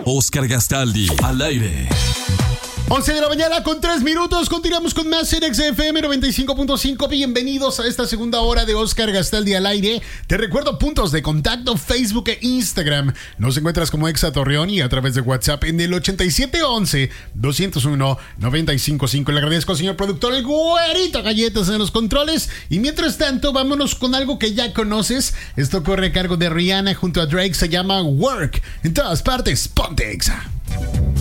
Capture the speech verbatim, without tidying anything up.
Oscar Gastaldi, al aire. once de la mañana con tres minutos. Continuamos con más en X F M noventa y cinco punto cinco. Bienvenidos a esta segunda hora de Oscar Gastaldi al aire. Te recuerdo puntos de contacto: Facebook e Instagram. Nos encuentras como Exa Torreón y a través de WhatsApp en el ochenta y siete once, doscientos uno, noventa y cinco cinco. Le agradezco al señor productor, el güerito Galletas, en los controles. Y mientras tanto, vámonos con algo que ya conoces. Esto corre a cargo de Rihanna junto a Drake. Se llama Work. En todas partes, ponte Exa.